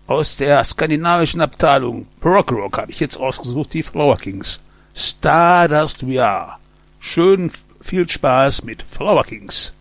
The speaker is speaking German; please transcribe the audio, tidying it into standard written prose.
Aus der skandinavischen Abteilung Prog Rock habe ich jetzt ausgesucht die Flower Kings. Stardust We Are. Schön viel Spaß mit Flower Kings.